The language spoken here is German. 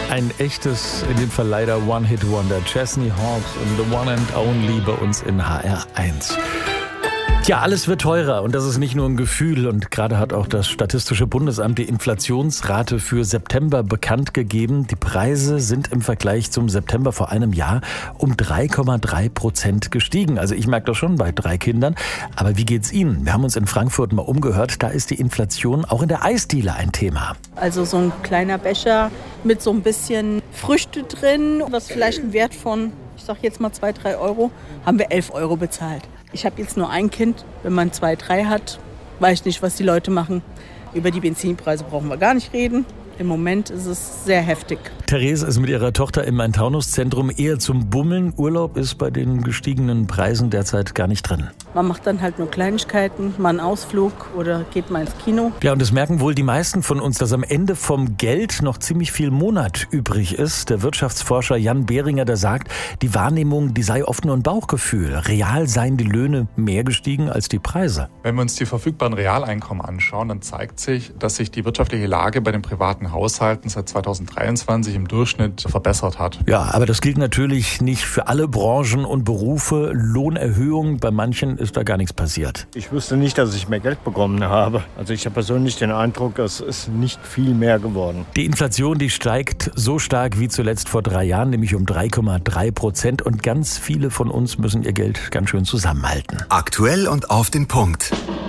Ein echtes, in dem Fall leider One-Hit-Wonder. Chesney Hawkes und The One and Only bei uns in HR1. Tja, alles wird teurer und das ist nicht nur ein Gefühl. Und gerade hat auch das Statistische Bundesamt die Inflationsrate für September bekannt gegeben. Die Preise sind im Vergleich zum September vor einem Jahr um 3,3% gestiegen. Also ich merke das schon bei 3 Kindern. Aber wie geht's Ihnen? Wir haben uns in Frankfurt mal umgehört. Da ist die Inflation auch in der Eisdiele ein Thema. Also so ein kleiner Becher mit so ein bisschen Früchte drin, was vielleicht einen Wert von, ich sag jetzt mal 2-3 Euro, haben wir 11 Euro bezahlt. Ich habe jetzt nur ein Kind. Wenn man 2, 3 hat, weiß ich nicht, was die Leute machen. Über die Benzinpreise brauchen wir gar nicht reden. Im Moment ist es sehr heftig. Therese ist mit ihrer Tochter im Main-Taunus-Zentrum eher zum Bummeln. Urlaub ist bei den gestiegenen Preisen derzeit gar nicht drin. Man macht dann halt nur Kleinigkeiten, mal einen Ausflug oder geht mal ins Kino. Ja, und das merken wohl die meisten von uns, dass am Ende vom Geld noch ziemlich viel Monat übrig ist. Der Wirtschaftsforscher Jan Behringer, der sagt, die Wahrnehmung, die sei oft nur ein Bauchgefühl. Real seien die Löhne mehr gestiegen als die Preise. Wenn wir uns die verfügbaren Realeinkommen anschauen, dann zeigt sich, dass sich die wirtschaftliche Lage bei den privaten Haushalten seit 2023 im Durchschnitt verbessert hat. Ja, aber das gilt natürlich nicht für alle Branchen und Berufe. Lohnerhöhung, bei manchen ist da gar nichts passiert. Ich wusste nicht, dass ich mehr Geld bekommen habe. Also ich habe persönlich den Eindruck, es ist nicht viel mehr geworden. Die Inflation, die steigt so stark wie zuletzt vor 3 Jahren, nämlich um 3,3%. Und ganz viele von uns müssen ihr Geld ganz schön zusammenhalten. Aktuell und auf den Punkt.